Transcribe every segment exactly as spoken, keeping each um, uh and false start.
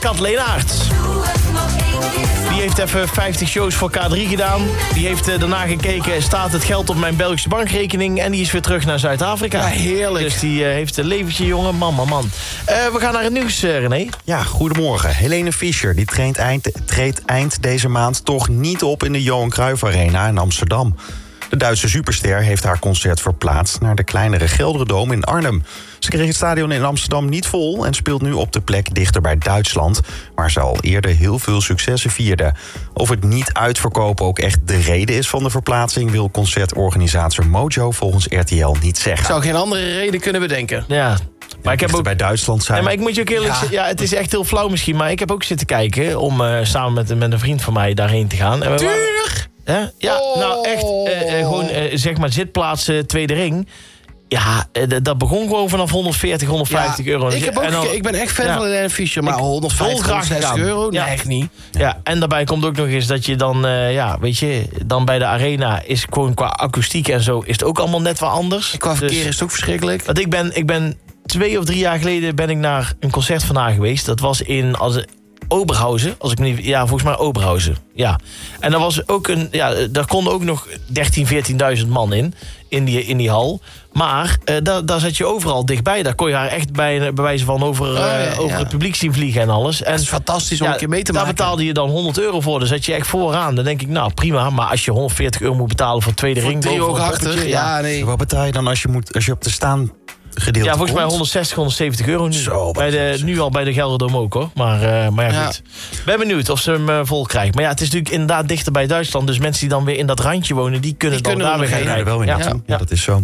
Kat Leenaerts. Die heeft even vijftig shows voor K drie gedaan. Die heeft uh, daarna gekeken, staat het geld op mijn Belgische bankrekening... en die is weer terug naar Zuid-Afrika. Ja, heerlijk. Dus die uh, heeft een leventje, jongen. Man, man, man. Uh, we gaan naar het nieuws, uh, René. Ja, goedemorgen. Helene Fischer die treedt eind, treedt eind deze maand toch niet op in de Johan Cruijff Arena in Amsterdam. De Duitse superster heeft haar concert verplaatst naar de kleinere Gelderdoom in Arnhem. Ze kreeg het stadion in Amsterdam niet vol en speelt nu op de plek dichter bij Duitsland, waar ze al eerder heel veel successen vierde. Of het niet uitverkopen ook echt de reden is van de verplaatsing, wil concertorganisator Mojo volgens R T L niet zeggen. Ik zou geen andere reden kunnen bedenken. Ja. Maar ik heb ook bij Duitsland zijn. Ja, maar ik moet je ook eerlijk Ja. zeggen, ja, het is echt heel flauw misschien, maar ik heb ook zitten kijken om uh, samen met, met een vriend van mij daarheen te gaan. En we waren, Duur! hè? Ja, Oh. nou echt, uh, uh, gewoon uh, zeg maar zitplaatsen, tweede ring. Ja, uh, dat begon gewoon vanaf honderdveertig, honderdvijftig Ja, euro. Ik, heb ook, En dan- ik ben echt fan ja. van Helene Fischer, maar Ik- honderdvijftig, dolgraag honderdzestig gedaan. euro? Ja. Nee, echt niet. Ja, en daarbij komt ook nog eens dat je dan, uh, ja, weet je, dan bij de arena is gewoon qua akoestiek en zo is het ook allemaal net wat anders. Qua verkeer Dus- is het ook verschrikkelijk. Want ik ben, ik ben twee of drie jaar geleden ben ik naar een concert van haar geweest. Dat was in als, Oberhausen. Als ik me niet, ja, volgens mij Oberhausen. Ja. En daar was ook een, ja, daar konden ook nog dertien, veertienduizend man in. In die, in die hal. Maar uh, daar, daar zat je overal dichtbij. Daar kon je haar echt bij, bij wijze van over, uh, Oh, ja, over ja. het publiek zien vliegen en alles. En Het is fantastisch om ja, een keer mee te daar maken. betaalde je dan honderd euro voor. Dan zat je echt vooraan. Dan denk ik, nou prima. Maar als je honderdveertig euro moet betalen voor tweede ring... Drie boven ogen een achter. poppetje, Ja, nee. Wat betaal je dan als je, moet, als je op de staan gedeelte Ja, volgens mij komt? honderdzestig, honderdzeventig euro nu. Zo, bij de, nu al bij de Gelderdoom ook, hoor. Maar, uh, maar ja, Ja. goed. Ben benieuwd of ze hem uh, vol krijgen. Maar ja, het is natuurlijk inderdaad dichter bij Duitsland. Dus mensen die dan weer in dat randje wonen... die kunnen Die dan kunnen daar er weer nog gaan heen. Ja, er wel weer kijken. naartoe. Ja, Ja, dat is zo.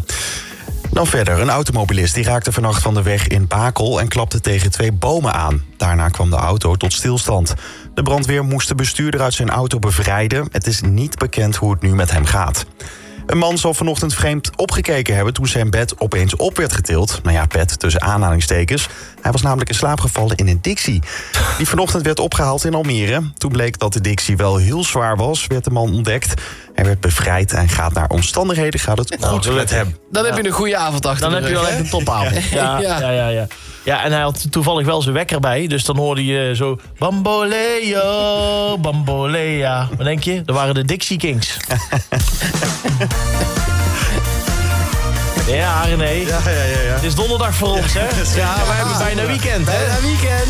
Dan verder, een automobilist die raakte vannacht van de weg in Bakel en klapte tegen twee bomen aan. Daarna kwam de auto tot stilstand. De brandweer moest de bestuurder uit zijn auto bevrijden. Het is niet bekend hoe het nu met hem gaat. Een man zal vanochtend vreemd opgekeken hebben toen zijn bed opeens op werd getild. Nou ja, bed tussen aanhalingstekens. Hij was namelijk in slaap gevallen in een Dixie. Die vanochtend werd opgehaald in Almere. Toen bleek dat de Dixie wel heel zwaar was, werd de man ontdekt. Hij werd bevrijd en gaat naar omstandigheden gaat het goed met gelukkig. hem. Dan heb je een goede avond achter Dan de heb je rug, wel hè? echt een topavond. Ja, ja. Ja. Ja, ja, ja. En hij had toevallig wel zijn wekker bij. Dus dan hoorde je zo... Bamboleo, bambolea. Wat denk je? Dat waren de Dixie Kings. Ja, René. Ja, ja, ja, ja. Het is donderdag voor ons, hè? Ja, wij hebben bijna weekend, hè? Bijna weekend.